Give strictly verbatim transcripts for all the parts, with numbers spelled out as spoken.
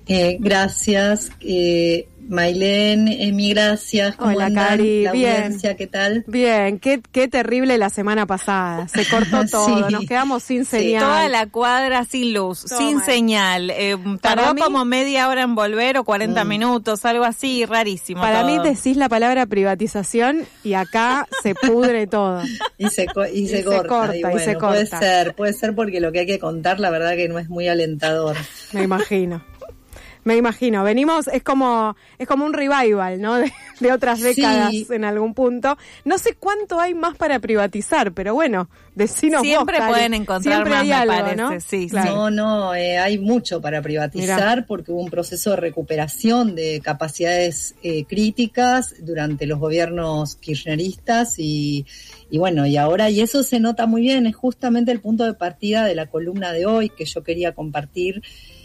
Eh, gracias, eh, Mailén, Emi, gracias. ¿Cómo Hola, andan? Cari, La bien. audiencia, ¿qué tal? Bien, qué, qué terrible la semana pasada. Se cortó todo, Sí. nos quedamos sin Sí. señal. Toda la cuadra sin luz, Todo sin mal. señal. Eh, Para tardó mí- como media hora en volver o cuarenta Mm. minutos, algo así, rarísimo. Para todo. mí decís la palabra privatización y acá se pudre todo. Y se, co- y Y se se corta. corta, y y bueno, se puede corta. ser, puede ser porque lo que hay que contar, la verdad que no es muy alentador. Me imagino. Me imagino, venimos, es como es como un revival, ¿no? De, de otras décadas Sí. en algún punto. No sé cuánto hay más para privatizar, pero bueno, decinos Siempre vos, Cari. pueden encontrar Siempre más, hay me algo, parece, ¿no? sí, Claro. No, no, eh, hay mucho para privatizar. Mirá. Porque hubo un proceso de recuperación de capacidades eh, críticas durante los gobiernos kirchneristas y, y bueno, y ahora, y eso se nota muy bien, es justamente el punto de partida de la columna de hoy que yo quería compartir.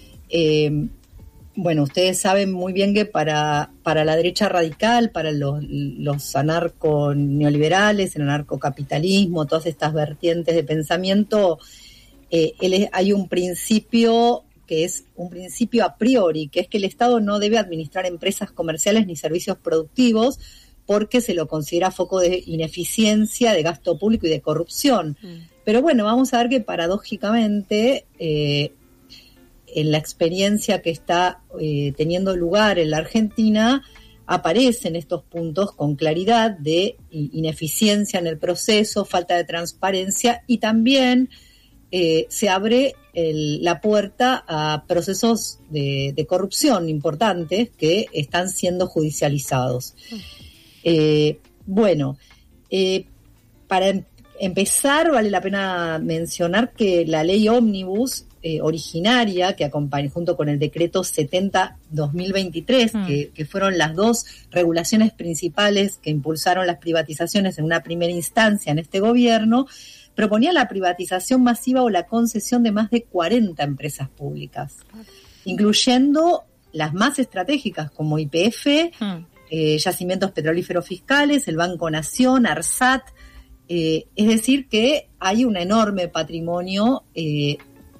Eh, Bueno, ustedes saben muy bien que para, para la derecha radical, para los, los anarco-neoliberales, el anarcocapitalismo, todas estas vertientes de pensamiento, eh, el, hay un principio que es un principio a priori, que es que el Estado no debe administrar empresas comerciales ni servicios productivos porque se lo considera foco de ineficiencia, de gasto público y de corrupción. Mm. Pero bueno, vamos a ver que paradójicamente... Eh, en la experiencia que está eh, teniendo lugar en la Argentina, aparecen estos puntos con claridad de ineficiencia en el proceso, falta de transparencia y también eh, se abre el, la puerta a procesos de, de corrupción importantes que están siendo judicializados. Eh, bueno, eh, para em- empezar vale la pena mencionar que la ley ómnibus Eh, originaria que acompaña junto con el decreto setenta dos mil veintitrés, mm. que, que fueron las dos regulaciones principales que impulsaron las privatizaciones en una primera instancia en este gobierno, proponía la privatización masiva o la concesión de más de cuarenta empresas públicas, incluyendo las más estratégicas como Y P F, mm. eh, Yacimientos Petrolíferos Fiscales, el Banco Nación, ARSAT, eh, es decir que hay un enorme patrimonio eh,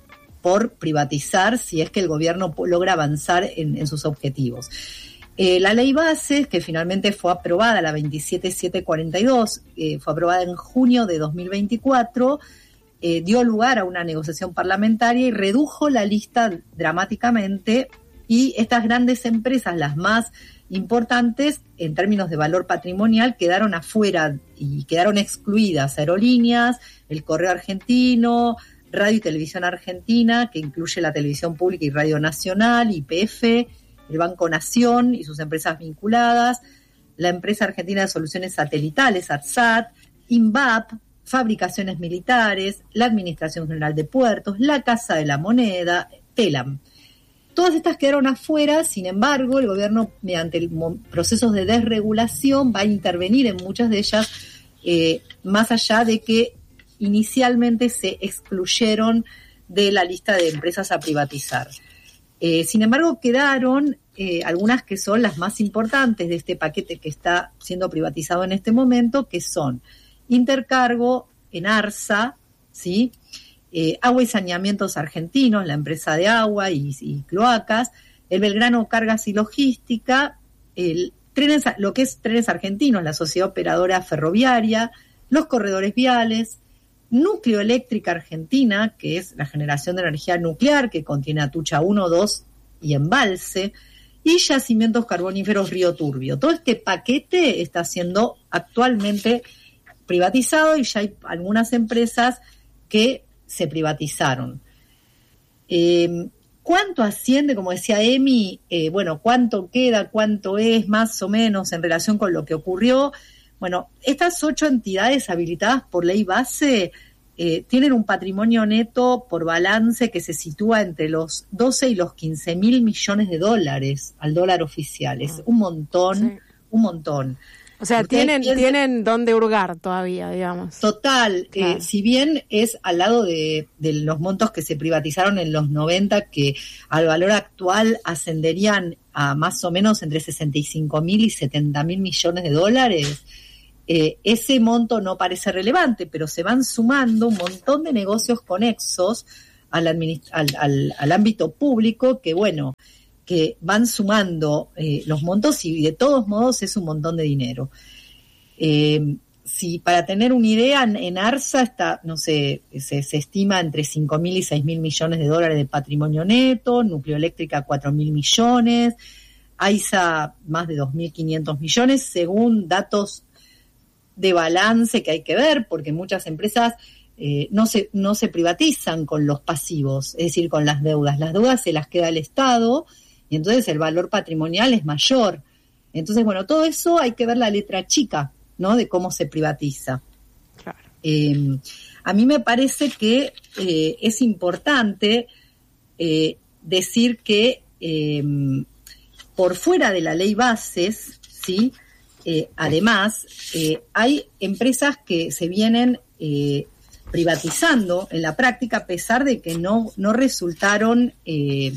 por privatizar si es que el gobierno logra avanzar en, en sus objetivos. Eh, la ley base, que finalmente fue aprobada, la veintisiete mil setecientos cuarenta y dos, eh, fue aprobada en junio de dos mil veinticuatro, eh, dio lugar a una negociación parlamentaria y redujo la lista dramáticamente, y estas grandes empresas, las más importantes en términos de valor patrimonial, quedaron afuera y quedaron excluidas: Aerolíneas, el Correo Argentino, Radio y Televisión Argentina, que incluye la televisión pública y Radio Nacional, Y P F, el Banco Nación y sus empresas vinculadas, la Empresa Argentina de Soluciones Satelitales, ARSAT, INVAP, Fabricaciones Militares, la Administración General de Puertos, la Casa de la Moneda, TELAM. Todas estas quedaron afuera, sin embargo, el gobierno, mediante el mo- procesos de desregulación, va a intervenir en muchas de ellas, eh, más allá de que inicialmente se excluyeron de la lista de empresas a privatizar. Eh, sin embargo, quedaron eh, algunas que son las más importantes de este paquete que está siendo privatizado en este momento, que son Intercargo, Enarsa, ¿sí? eh, Agua y Saneamientos Argentinos, la empresa de agua y, y cloacas, el Belgrano Cargas y Logística, el trenes, lo que es Trenes Argentinos, la sociedad operadora ferroviaria, los corredores viales, Núcleo Eléctrica Argentina, que es la generación de energía nuclear, que contiene Atucha uno, dos y Embalse, y Yacimientos Carboníferos Río Turbio. Todo este paquete está siendo actualmente privatizado y ya hay algunas empresas que se privatizaron. Eh, ¿Cuánto asciende? Como decía Emi, eh, bueno, ¿cuánto queda? ¿Cuánto es más o menos en relación con lo que ocurrió? Bueno, estas ocho entidades habilitadas por ley base eh, tienen un patrimonio neto por balance que se sitúa entre los doce y los quince mil millones de dólares al dólar oficial. Es un montón, sí. un montón. O sea, tienen, piensen, tienen dónde hurgar todavía, digamos. Total, claro. eh, si bien es al lado de, de los montos que se privatizaron en los noventa, que al valor actual ascenderían a más o menos entre sesenta y cinco mil y setenta mil millones de dólares, eh, ese monto no parece relevante, pero se van sumando un montón de negocios conexos al, administ- al, al, al ámbito público que, bueno, que van sumando eh, los montos y de todos modos es un montón de dinero. Eh, si para tener una idea, en, en ARSA está, no sé, se, se estima entre cinco mil y seis mil millones de dólares de patrimonio neto, Nucleoeléctrica cuatro mil millones, AISA más de dos mil quinientos millones, según datos de balance que hay que ver, porque muchas empresas eh, no se no se privatizan con los pasivos, es decir, con las deudas. Las deudas se las queda el Estado y entonces el valor patrimonial es mayor. Entonces, bueno, todo eso hay que ver la letra chica, ¿no? De cómo se privatiza. Claro. Eh, a mí me parece que eh, es importante eh, decir que eh, por fuera de la ley bases, ¿sí? Eh, además, eh, hay empresas que se vienen eh, privatizando en la práctica a pesar de que no, no resultaron eh,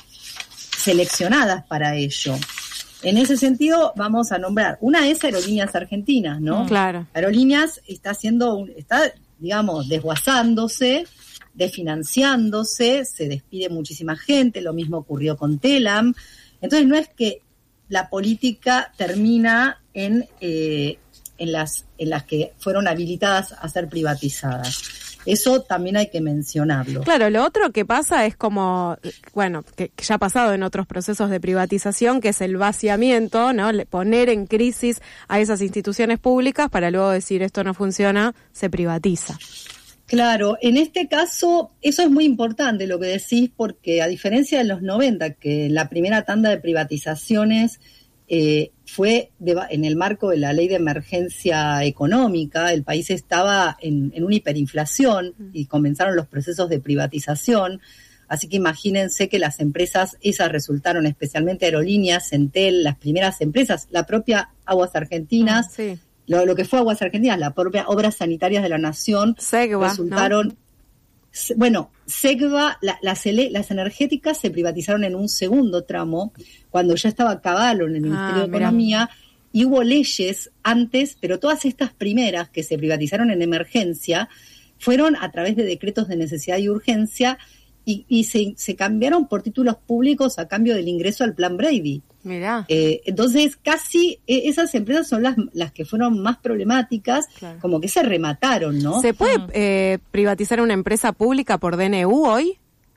seleccionadas para ello. En ese sentido, vamos a nombrar, una es Aerolíneas Argentinas, ¿no? Claro. Aerolíneas está haciendo, un, está, digamos, desguazándose, desfinanciándose, se despide muchísima gente, lo mismo ocurrió con Telam. Entonces no es que la política termina en, eh, en las en las que fueron habilitadas a ser privatizadas. Eso también hay que mencionarlo. Claro, lo otro que pasa es como, bueno, que, que ya ha pasado en otros procesos de privatización, que es el vaciamiento, ¿no? Poner en crisis a esas instituciones públicas para luego decir esto no funciona, se privatiza. Claro, en este caso eso es muy importante lo que decís, porque a diferencia de los noventa, que la primera tanda de privatizaciones eh, fue de, en el marco de la ley de emergencia económica, el país estaba en, en una hiperinflación y comenzaron los procesos de privatización, así que imagínense que las empresas esas resultaron, especialmente Aerolíneas, Entel, las primeras empresas, la propia Aguas Argentinas, Ah, sí. Lo, lo que fue Aguas Argentinas, la propia Obras Sanitarias de la Nación, Segva, resultaron, ¿no? se, bueno, Segva, la, las, ele, las energéticas se privatizaron en un segundo tramo, cuando ya estaba Cavallo en el Ministerio Ah, de Economía, y hubo leyes antes, pero todas estas primeras que se privatizaron en emergencia, fueron a través de decretos de necesidad y urgencia, y, y se, se cambiaron por títulos públicos a cambio del ingreso al Plan Brady. Mirá. Eh, entonces, casi eh, esas empresas son las, las que fueron más problemáticas, Claro. como que se remataron, ¿no? ¿Se puede eh, privatizar una empresa pública por D N U hoy?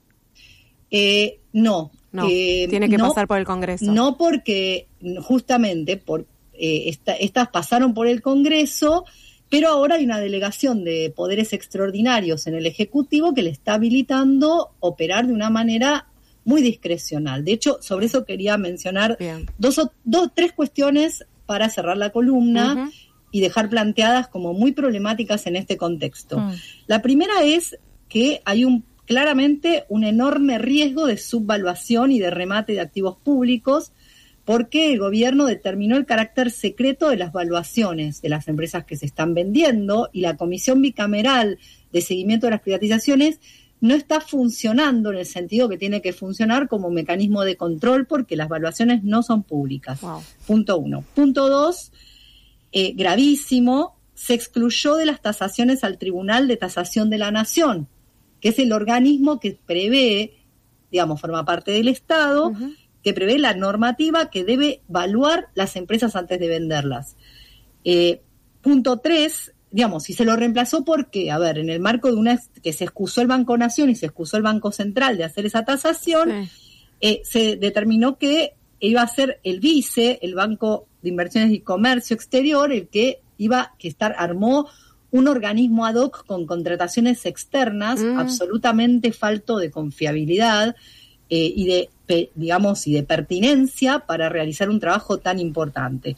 Eh, no. No, eh, tiene que no, pasar por el Congreso. No porque, justamente, por eh, esta, estas pasaron por el Congreso, pero ahora hay una delegación de poderes extraordinarios en el Ejecutivo que le está habilitando operar de una manera muy discrecional. De hecho, sobre eso quería mencionar dos o dos, tres cuestiones para cerrar la columna uh-huh. y dejar planteadas como muy problemáticas en este contexto. Uh-huh. La primera es que hay un claramente un enorme riesgo de subvaluación y de remate de activos públicos, porque el gobierno determinó el carácter secreto de las valuaciones de las empresas que se están vendiendo y la Comisión Bicameral de Seguimiento de las Privatizaciones no está funcionando en el sentido que tiene que funcionar como mecanismo de control porque las valuaciones no son públicas. Wow. Punto uno. Punto dos, eh, gravísimo, se excluyó de las tasaciones al Tribunal de Tasación de la Nación, que es el organismo que prevé, digamos, forma parte del Estado, uh-huh. que prevé la normativa que debe evaluar las empresas antes de venderlas. Eh, punto tres, digamos, si se lo reemplazó, ¿por qué? A ver, en el marco de una que se excusó el Banco Nación y se excusó el Banco Central de hacer esa tasación, sí. eh, se determinó que iba a ser el vice, el Banco de Inversiones y Comercio Exterior, el que iba, que estar, armó un organismo ad hoc con contrataciones externas, mm. absolutamente falto de confiabilidad eh, y de, pe, digamos, y de pertinencia para realizar un trabajo tan importante.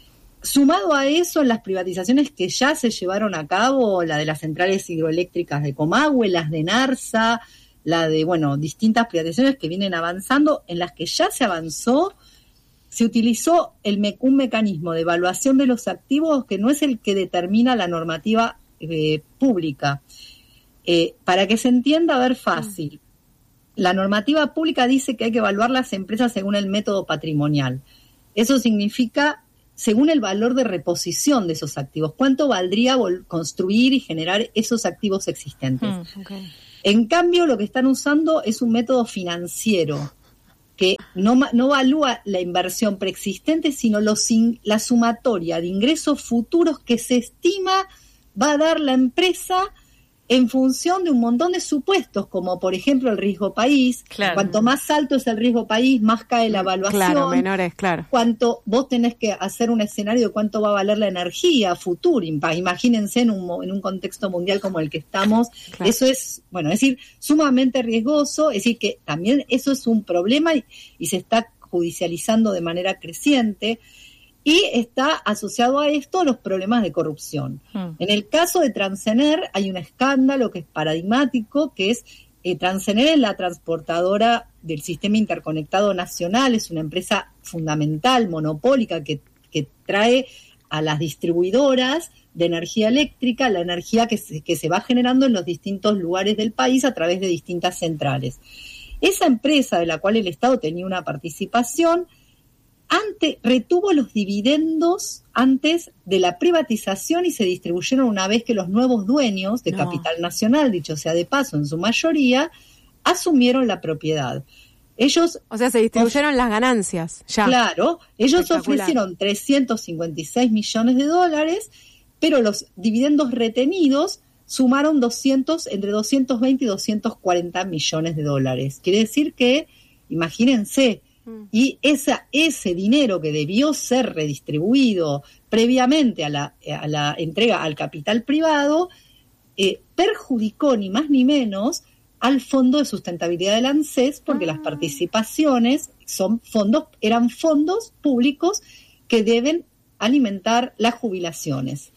Sumado a eso, las privatizaciones que ya se llevaron a cabo, la de las centrales hidroeléctricas de Comahue, las de Narsa, la de, bueno, distintas privatizaciones que vienen avanzando, en las que ya se avanzó, se utilizó el me- un mecanismo de evaluación de los activos que no es el que determina la normativa eh, pública. Eh, para que se entienda, a ver, fácil. La normativa pública dice que hay que evaluar las empresas según el método patrimonial. Eso significa según el valor de reposición de esos activos. ¿Cuánto valdría vol- construir y generar esos activos existentes? Mm, okay. En cambio, lo que están usando es un método financiero. que no, no evalúa la inversión preexistente, sino los in, la sumatoria de ingresos futuros que se estima va a dar la empresa en función de un montón de supuestos, como por ejemplo el riesgo país. Claro. Cuanto más alto es el riesgo país, más cae la evaluación. Claro, menores, claro. Cuánto vos tenés que hacer un escenario de cuánto va a valer la energía futura. Imagínense en un, en un contexto mundial como el que estamos. Claro. Eso es, bueno, es decir, sumamente riesgoso. Es decir, que también eso es un problema y, y se está judicializando de manera creciente. Y está asociado a esto los problemas de corrupción. Hmm. En el caso de Transener hay un escándalo que es paradigmático, que es eh, Transener es la transportadora del sistema interconectado nacional, es una empresa fundamental, monopólica, que, que trae a las distribuidoras de energía eléctrica la energía que se, que se va generando en los distintos lugares del país a través de distintas centrales. Esa empresa, de la cual el Estado tenía una participación, Antes, retuvo los dividendos antes de la privatización y se distribuyeron una vez que los nuevos dueños de no. Capital Nacional, dicho sea de paso, en su mayoría, asumieron la propiedad. Ellos, o sea, se distribuyeron of- las ganancias, ya. Claro, ellos ofrecieron trescientos cincuenta y seis millones de dólares, pero los dividendos retenidos sumaron doscientos, entre doscientos veinte y doscientos cuarenta millones de dólares. Quiere decir que, imagínense, y esa, ese dinero que debió ser redistribuido previamente a la, a la entrega al capital privado, eh, perjudicó ni más ni menos al Fondo de Sustentabilidad del ANSES, porque ah. las participaciones son fondos, eran fondos públicos que deben alimentar las jubilaciones.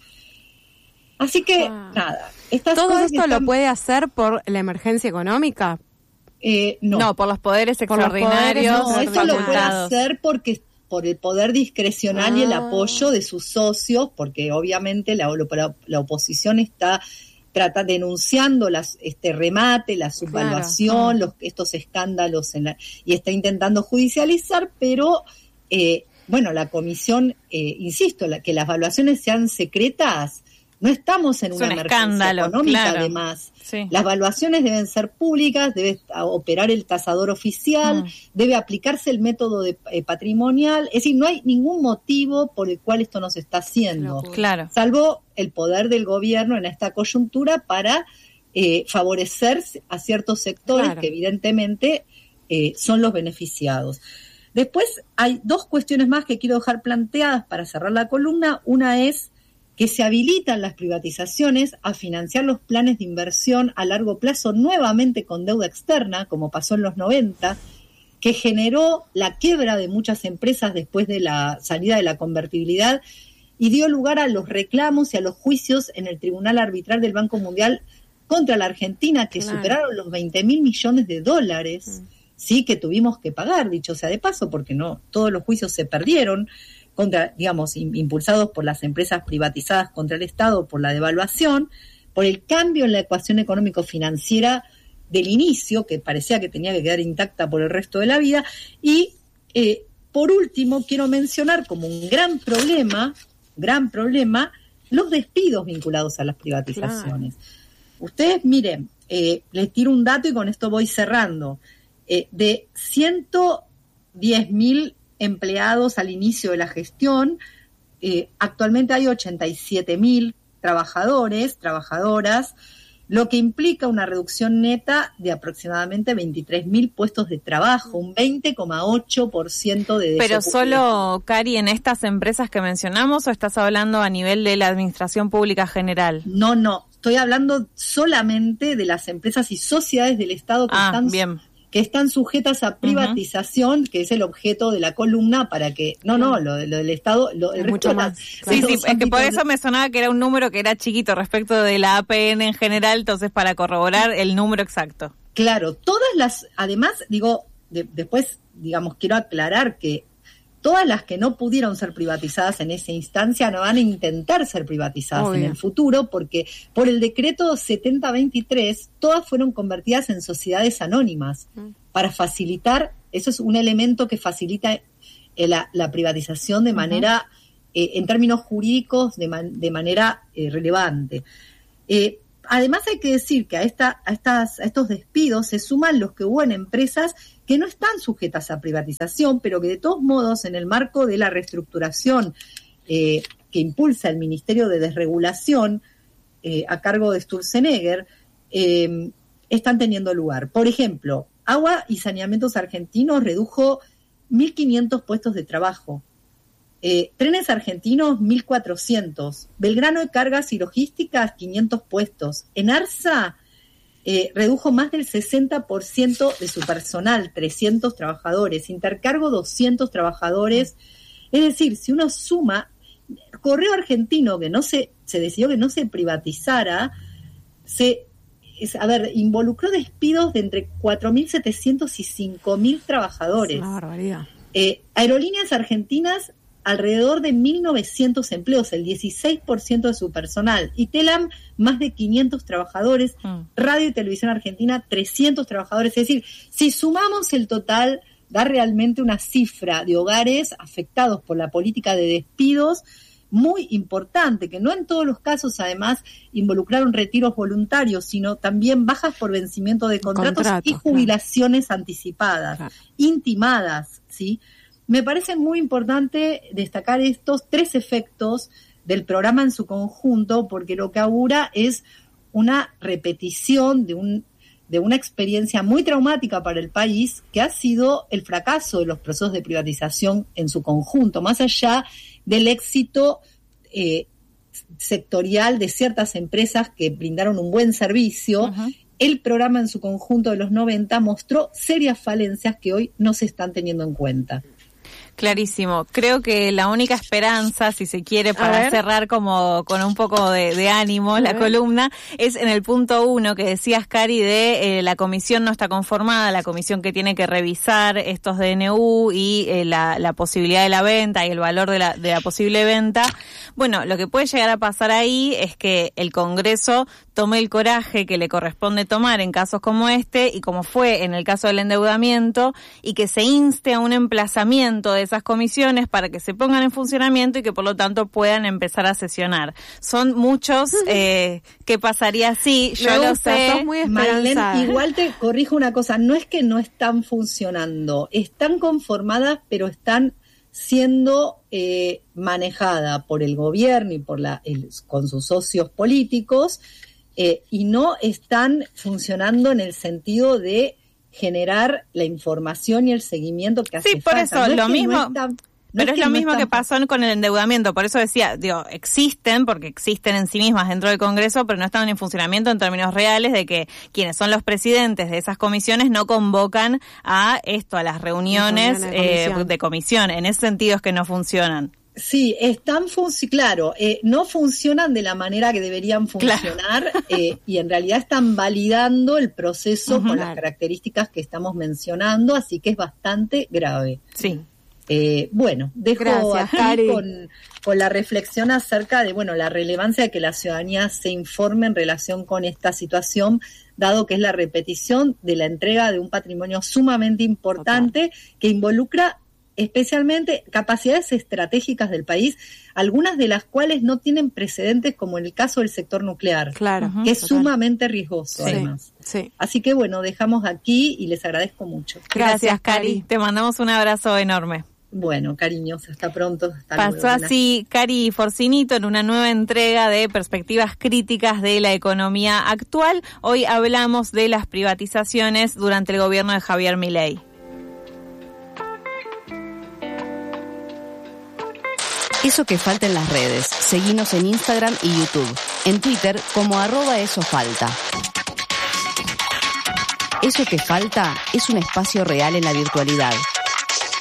Así que, ah. nada. Estas ¿Todo cosas esto están... lo puede hacer por la emergencia económica? Eh, no. no, por los poderes extraordinarios. No, eso lo puede hacer porque por el poder discrecional ah. y el apoyo de sus socios, porque obviamente la, la, la oposición está trata denunciando las, este remate, la subvaluación, claro. los, estos escándalos en la, y está intentando judicializar, pero eh, bueno, la comisión, eh, insisto, la, que las evaluaciones sean secretas. No estamos en una un emergencia escándalo, económica, claro. además. Sí. Las evaluaciones deben ser públicas, debe operar el tasador oficial, mm. debe aplicarse el método de, eh, patrimonial. Es decir, no hay ningún motivo por el cual esto no se está haciendo. Claro. Salvo el poder del gobierno en esta coyuntura para eh, favorecer a ciertos sectores claro. que evidentemente eh, son los beneficiados. Después hay dos cuestiones más que quiero dejar planteadas para cerrar la columna. Una es que se habilitan las privatizaciones a financiar los planes de inversión a largo plazo nuevamente con deuda externa, como pasó en los noventa, que generó la quiebra de muchas empresas después de la salida de la convertibilidad y dio lugar a los reclamos y a los juicios en el Tribunal Arbitral del Banco Mundial contra la Argentina, que claro. superaron los veinte mil millones de dólares, mm. sí, que tuvimos que pagar, dicho sea de paso, porque no todos los juicios se perdieron, contra, digamos, impulsados por las empresas privatizadas contra el Estado por la devaluación, por el cambio en la ecuación económico-financiera del inicio, que parecía que tenía que quedar intacta por el resto de la vida, y eh, por último quiero mencionar como un gran problema, gran problema, los despidos vinculados a las privatizaciones. Claro. Ustedes miren, eh, les tiro un dato y con esto voy cerrando, eh, de ciento diez mil empleados al inicio de la gestión, eh, actualmente hay ochenta y siete mil trabajadores, trabajadoras, lo que implica una reducción neta de aproximadamente veintitrés mil puestos de trabajo, un veinte coma ocho por ciento de desocupación. ¿Pero solo, Cari, en estas empresas que mencionamos o estás hablando a nivel de la administración pública general? No, no, estoy hablando solamente de las empresas y sociedades del Estado que ah, están... bien. que están sujetas a privatización, uh-huh. que es el objeto de la columna, para que, no, no, lo, lo del Estado, lo, el mucho más. Claro. Sí, sí, es que por eso me sonaba que era un número que era chiquito respecto de la A P N en general, entonces para corroborar el número exacto. Claro, todas las, además, digo, de, después, digamos, quiero aclarar que todas las que no pudieron ser privatizadas en esa instancia no van a intentar ser privatizadas Obvio. en el futuro, porque por el decreto setenta veintitrés todas fueron convertidas en sociedades anónimas mm. para facilitar, eso es un elemento que facilita eh, la, la privatización de uh-huh. manera, eh, en términos jurídicos, de, man, de manera eh, relevante. Eh, además hay que decir que a, esta, a, estas, a estos despidos se suman los que hubo en empresas que no están sujetas a privatización, pero que de todos modos en el marco de la reestructuración eh, que impulsa el Ministerio de Desregulación eh, a cargo de Sturzenegger, eh, están teniendo lugar. Por ejemplo, Agua y Saneamientos Argentinos redujo mil quinientos puestos de trabajo. Eh, Trenes Argentinos, mil cuatrocientos. Belgrano de Cargas y Logísticas, quinientos puestos. Enarsa eh, redujo más del sesenta por ciento de su personal, trescientos trabajadores. Intercargo, doscientos trabajadores. Es decir, si uno suma, Correo Argentino, que no se, se decidió que no se privatizara, se, es, a ver, involucró despidos de entre cuatro mil setecientos y cinco mil trabajadores. Es una barbaridad. Eh, Aerolíneas Argentinas, alrededor de mil novecientos empleos, el dieciséis por ciento de su personal. Y Telam, más de quinientos trabajadores. Mm. Radio y Televisión Argentina, trescientos trabajadores. Es decir, si sumamos el total, da realmente una cifra de hogares afectados por la política de despidos muy importante, que no en todos los casos, además, involucraron retiros voluntarios, sino también bajas por vencimiento de contratos Contrato, y jubilaciones claro. anticipadas, claro. intimadas, ¿sí? Me parece muy importante destacar estos tres efectos del programa en su conjunto, porque lo que augura es una repetición de un de una experiencia muy traumática para el país, que ha sido el fracaso de los procesos de privatización en su conjunto, más allá del éxito eh, sectorial de ciertas empresas que brindaron un buen servicio. Uh-huh. El programa en su conjunto de los noventa mostró serias falencias que hoy no se están teniendo en cuenta. Clarísimo. Creo que la única esperanza, si se quiere, para cerrar como con un poco de, de ánimo la columna, es en el punto uno que decías, Cari, de eh, la comisión no está conformada, la comisión que tiene que revisar estos D N U y eh, la, la posibilidad de la venta y el valor de la, de la posible venta. Bueno, lo que puede llegar a pasar ahí es que el Congreso tome el coraje que le corresponde tomar en casos como este, y como fue en el caso del endeudamiento, y que se inste a un emplazamiento de esas comisiones para que se pongan en funcionamiento y que por lo tanto puedan empezar a sesionar. Son muchos, eh, ¿qué pasaría así? Yo Me lo gusta, sé. Sos muy Marlene, igual te corrijo una cosa, no es que no están funcionando, están conformadas, pero están siendo eh, manejada por el gobierno y por la el, con sus socios políticos, eh, y no están funcionando en el sentido de generar la información y el seguimiento que hace falta. Sí, por falta. eso, no lo es mismo... No está, no Pero es, es lo no mismo están... que pasó con el endeudamiento, por eso decía, digo, existen, porque existen en sí mismas dentro del Congreso, pero no están en funcionamiento en términos reales de que quienes son los presidentes de esas comisiones no convocan a esto, a las reuniones de comisión, eh, de comisión. En ese sentido es que no funcionan. Sí, están func- claro, eh, no funcionan de la manera que deberían funcionar, claro. eh, y en realidad están validando el proceso uh-huh. con las características que estamos mencionando, así que es bastante grave. Sí. Eh, bueno, dejo Gracias, aquí con, con la reflexión acerca de, bueno, la relevancia de que la ciudadanía se informe en relación con esta situación, dado que es la repetición de la entrega de un patrimonio sumamente importante okay. que involucra especialmente capacidades estratégicas del país, algunas de las cuales no tienen precedentes, como en el caso del sector nuclear, claro, que es total. sumamente riesgoso, sí, además. Sí. Así que bueno, dejamos aquí y les agradezco mucho. Gracias, Cari. Te mandamos un abrazo enorme. Bueno, cariños, hasta pronto. Hasta Pasó luego, así Cari Forcinito en una nueva entrega de Perspectivas Críticas de la Economía Actual. Hoy hablamos de las privatizaciones durante el gobierno de Javier Milei. Eso que falta en las redes. Seguinos en Instagram y YouTube. En Twitter como arroba eso falta. Eso que falta es un espacio real en la virtualidad.